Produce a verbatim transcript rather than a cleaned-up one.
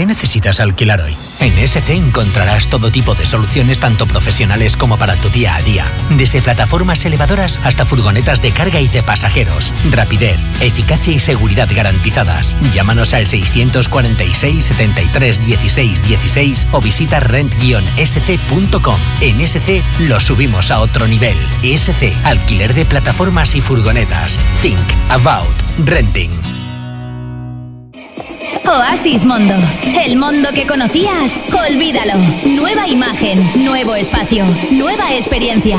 ¿Qué necesitas alquilar hoy? En S C encontrarás todo tipo de soluciones tanto profesionales como para tu día a día. Desde plataformas elevadoras hasta furgonetas de carga y de pasajeros. Rapidez, eficacia y seguridad garantizadas. Llámanos al seiscientos cuarenta y seis, setenta y tres, dieciséis, dieciséis o visita rent guion s c punto com. En S C lo subimos a otro nivel. S C, alquiler de plataformas y furgonetas. Think about renting. Oasis Mondo. El mundo que conocías, olvídalo. Nueva imagen, nuevo espacio, nueva experiencia.